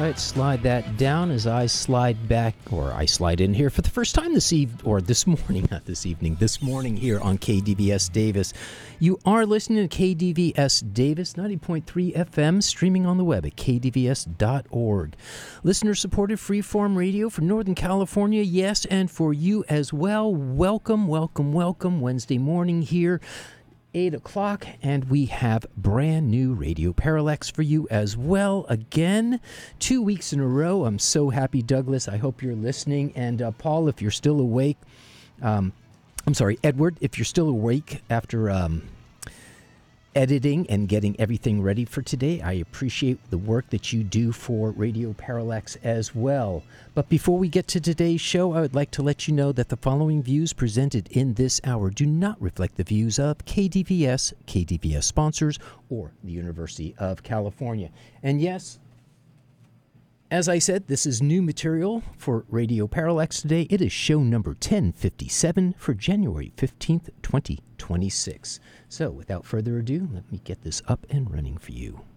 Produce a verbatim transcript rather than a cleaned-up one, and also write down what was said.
right, slide that down as I slide back, or I slide in here for the first time this eve, or this morning, not this evening, this morning here on K D V S Davis. You are listening to K D V S Davis, ninety point three F M, streaming on the web at k d v s dot org. Listener-supported freeform radio for Northern California, yes, and for you as well. Welcome, welcome, welcome. Wednesday morning here. eight o'clock, and we have brand new Radio Parallax for you as well. Again, two weeks in a row. I'm so happy, Douglas. I hope you're listening. And uh, Paul, if you're still awake, um, I'm sorry, Edward, if you're still awake after um, editing and getting everything ready for today, I appreciate the work that you do for Radio Parallax as well. But before we get to today's show, I would like to let you know that the following views presented in this hour do not reflect the views of K D V S, K D V S sponsors, or the University of California. And yes, as I said, this is new material for Radio Parallax today. It is show number ten fifty-seven for January fifteenth, twenty twenty-six. So without further ado, let me get this up and running for you.